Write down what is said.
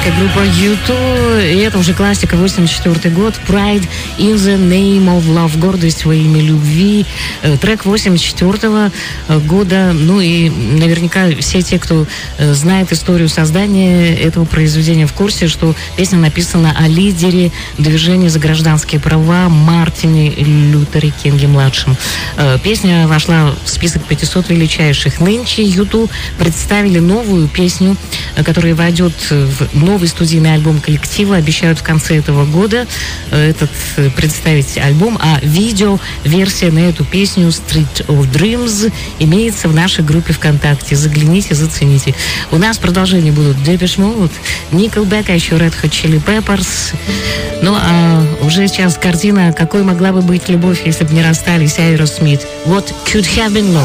британская группа U2, и это уже классика, 84 год, Pride in the Name of Love, гордость во имя любви, трек 84 года, ну и наверняка все те, кто знает историю создания этого произведения, в курсе, что песня написана о лидере движения за гражданские права Мартине Лютере Кинге-младшем. Песня вошла в список 500 величайших. Нынче U2 представили новую песню, которая войдет в новый студийный альбом коллектива, обещают в конце этого года представить альбом, а видео-версия на эту песню Street of Dreams имеется в нашей группе ВКонтакте. Загляните, зацените. У нас продолжение будут Depeche Mode, Nickelback, а еще Red Hot Chili Peppers. Ну, а уже сейчас картина «Какой могла бы быть любовь, если бы не расстались» Aerosmith. What could have been love?